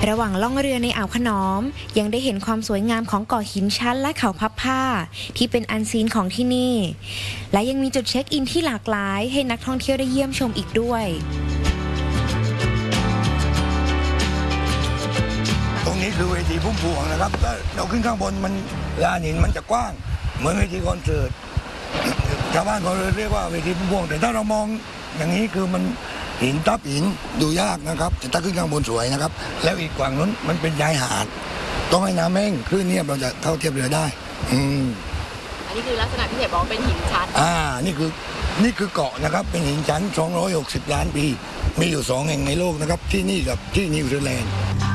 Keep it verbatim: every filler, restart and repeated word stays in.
ระหว่างล่องเรือในอ่าวขนอมยังได้เห็นความสวยงามของเกาะหินชั้นและเขาพับผ้าที่เป็นอันซีนของที่นี่และยังมีจุดเช็คอินที่หลากหลายให้นักท่องเที่ยวได้เยี่ยมชมอีกด้วยตรงนี้คือเวทีพุ่มพวงนะครับเราขึ้นข้างบนมันลานหินมันจะกว้างเหมือนเวทีคอนเสิร์ตชาวบ้านเขาเรียกว่าเวทีพุ่มพวงแต่ถ้าเรามองอย่างนี้คือมันหินทับหินดูยากนะครับแต่ถ้าขึ้นข้างบนสวยนะครับแล้วอีกฝั่งนั้นมันเป็นชายหาดต้องให้น้ำแห้งคลื่นเงียบเราจะเข้าเทียบเรือได้อืมอันนี้คือลักษณะที่เห็นบอกเป็นหินชั้นอ่านี่คือนี่คือเกาะนะครับเป็นหินชั้นสองร้อยหกสิบล้านปีมีอยู่สองแห่งในโลกนะครับที่นี่กับที่นิวซีแลนด์